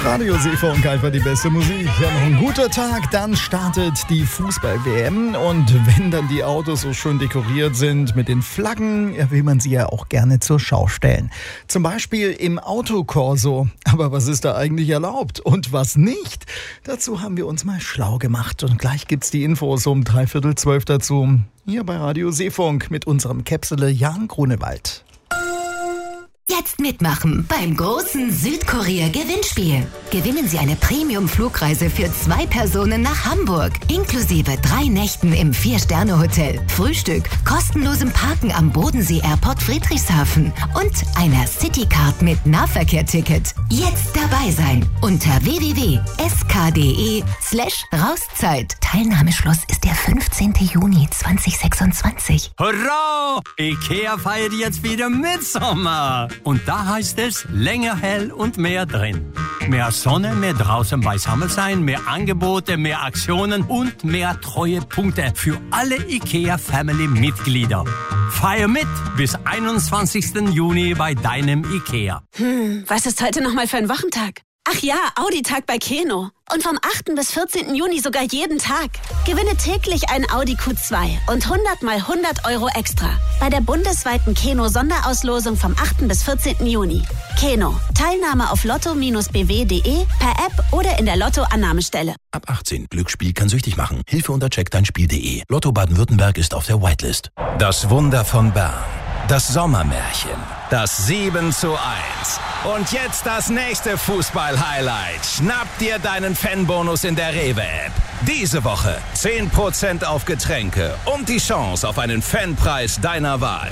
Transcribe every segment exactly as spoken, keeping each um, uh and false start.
Radio Seefunk, einfach die beste Musik. Ja, noch ein guter Tag, dann startet die Fußball-W M. Und wenn dann die Autos so schön dekoriert sind mit den Flaggen, will man sie ja auch gerne zur Schau stellen. Zum Beispiel im Autokorso. Aber was ist da eigentlich erlaubt und was nicht? Dazu haben wir uns mal schlau gemacht. Und gleich gibt's die Infos um dreiviertel zwölf dazu. Hier bei Radio Seefunk mit unserem Käpsele Jan Grunewald. Jetzt mitmachen beim großen Südkorea-Gewinnspiel. Gewinnen Sie eine Premium-Flugreise für zwei Personen nach Hamburg, inklusive drei Nächten im Vier-Sterne-Hotel, Frühstück, kostenlosem Parken am Bodensee-Airport Friedrichshafen und einer Citycard mit Nahverkehr-Ticket. Jetzt dabei sein unter w w w punkt s k punkt d e slash Rauszeit. Teilnahmeschluss ist der fünfzehnten Juni zweitausendsechsundzwanzig. Hurra! IKEA feiert jetzt wieder Mitsommer. Und da heißt es, länger hell und mehr drin. Mehr Sonne, mehr draußen beisammen sein, mehr Angebote, mehr Aktionen und mehr Treuepunkte für alle IKEA-Family-Mitglieder. Feier mit bis einundzwanzigsten Juni bei deinem IKEA. Hm, was ist heute nochmal für ein Wochentag? Ach ja, Audi-Tag bei Keno. Und vom achten bis vierzehnten Juni sogar jeden Tag. Gewinne täglich ein Audi Q zwei und hundert mal hundert Euro extra. Bei der bundesweiten Keno-Sonderauslosung vom achten bis vierzehnten Juni. Keno. Teilnahme auf lotto b w punkt de, per App oder in der Lotto-Annahmestelle. Ab achtzehn. Glücksspiel kann süchtig machen. Hilfe unter check dein spiel punkt de. Lotto Baden-Württemberg ist auf der Whitelist. Das Wunder von Bern. Das Sommermärchen. Das sieben zu eins. Und jetzt das nächste Fußball-Highlight. Schnapp dir deinen Fanbonus in der Rewe-App. Diese Woche zehn Prozent auf Getränke und die Chance auf einen Fanpreis deiner Wahl.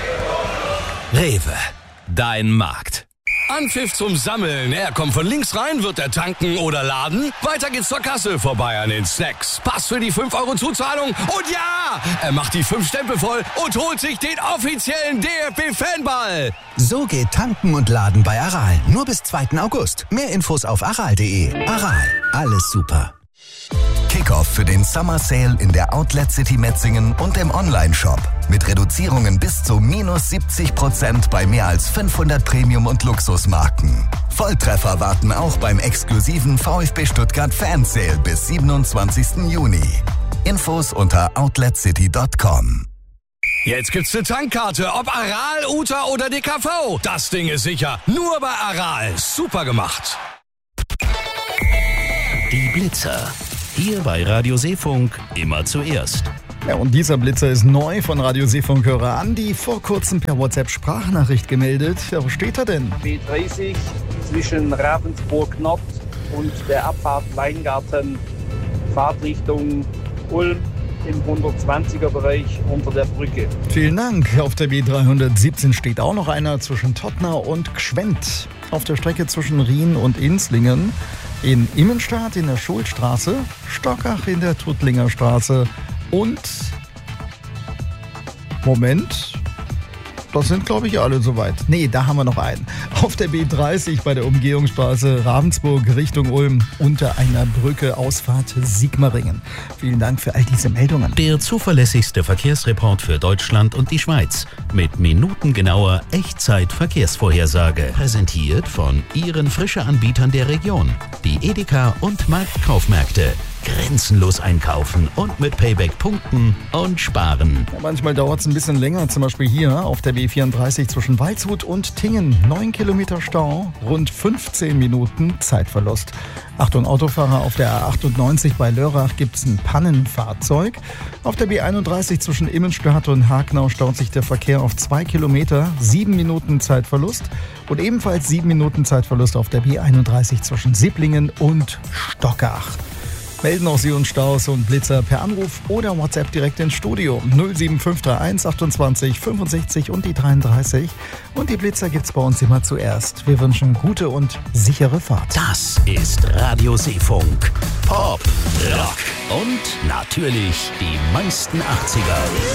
Rewe, dein Markt. Anpfiff zum Sammeln. Er kommt von links rein, wird er tanken oder laden. Weiter geht's zur Kasse, vorbei an den Snacks. Pass für die fünf Euro Zuzahlung. Und ja, er macht die fünf Stempel voll und holt sich den offiziellen D F B-Fanball. So geht Tanken und Laden bei Aral. Nur bis zweiten August. Mehr Infos auf aral punkt de. Aral, alles super. Kickoff für den Summer Sale in der Outlet City Metzingen und im Online-Shop. Mit Reduzierungen bis zu minus siebzig Prozent bei mehr als fünfhundert Premium- und Luxusmarken. Volltreffer warten auch beim exklusiven VfB Stuttgart Fan Sale bis siebenundzwanzigsten Juni. Infos unter outlet city punkt com. Jetzt gibt's eine Tankkarte, ob Aral, Uta oder D K V. Das Ding ist sicher. Nur bei Aral. Super gemacht. Die Blitzer. Hier bei Radio Seefunk immer zuerst. Ja, und dieser Blitzer ist neu von Radio Seefunk-Hörer Andi, vor kurzem per WhatsApp-Sprachnachricht gemeldet. Ja, wo steht er denn? B dreißig zwischen Ravensburg-Nord und der Abfahrt Weingarten, Fahrtrichtung Ulm im hundertzwanziger Bereich unter der Brücke. Vielen Dank. Auf der B dreihundertsiebzehn steht auch noch einer zwischen Tottnau und Gschwend. Auf der Strecke zwischen Rien und Inslingen. In Immenstadt in der Schulstraße, Stockach in der Tuttlinger Straße und, Moment, das sind glaube ich alle soweit. Nee, da haben wir noch einen. Auf der B dreißig bei der Umgehungsstraße Ravensburg Richtung Ulm unter einer Brücke Ausfahrt Sigmaringen. Vielen Dank für all diese Meldungen. Der zuverlässigste Verkehrsreport für Deutschland und die Schweiz mit minutengenauer Echtzeit-Verkehrsvorhersage. Präsentiert von Ihren Frische-Anbietern der Region. Die Edeka und Marktkaufmärkte. Grenzenlos einkaufen und mit Payback punkten und sparen. Ja, manchmal dauert es ein bisschen länger, zum Beispiel hier auf der B vierunddreißig zwischen Waldshut und Tingen. neun Kilometer Stau, rund fünfzehn Minuten Zeitverlust. Achtung Autofahrer, auf der A achtundneunzig bei Lörrach gibt es ein Pannenfahrzeug. Auf der B einunddreißig zwischen Immenstadt und Hagenau staut sich der Verkehr auf zwei Kilometer, sieben Minuten Zeitverlust. Und ebenfalls sieben Minuten Zeitverlust auf der B einunddreißig zwischen Sipplingen und Stockach. Melden auch Sie uns Staus und Blitzer per Anruf oder WhatsApp direkt ins Studio. null sieben fünf drei eins achtundzwanzig fünfundsechzig und die dreiunddreißig. Und die Blitzer gibt's bei uns immer zuerst. Wir wünschen gute und sichere Fahrt. Das ist Radio Seefunk. Pop, Rock und natürlich die meisten achtziger.